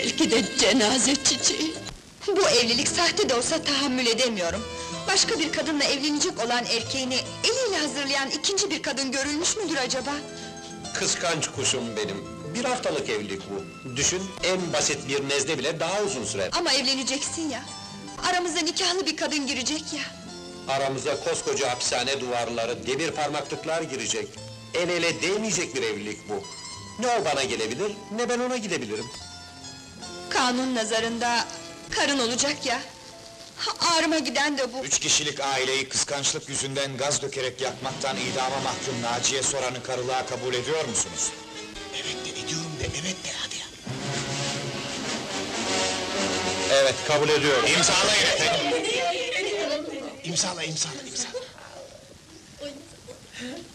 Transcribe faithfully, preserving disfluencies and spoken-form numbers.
Belki de cenaze çiçeği. Bu evlilik sahte de olsa tahammül edemiyorum. Başka bir kadınla evlenecek olan erkeğini eliyle hazırlayan ikinci bir kadın görülmüş müdür acaba? Kıskanç kuşum benim. Bir haftalık evlilik bu. Düşün, en basit bir nezle bile daha uzun sürer. Ama evleneceksin ya. Aramıza nikahlı bir kadın girecek ya. Aramıza koskoca hapishane duvarları, demir parmaklıklar girecek. El ele değmeyecek bir evlilik bu. Ne o bana gelebilir, ne ben ona gidebilirim. Kanun nazarında karın olacak ya. Ha, ağrıma giden de bu. Üç kişilik aileyi kıskançlık yüzünden gaz dökerek yakmaktan idama mahkum Naciye Soran'ı karılığa kabul ediyor musunuz? Evet de ediyorum de, evet de hadi ya. Evet, kabul ediyorum. İmzalayın efendim! İmzala, imzala, imzala.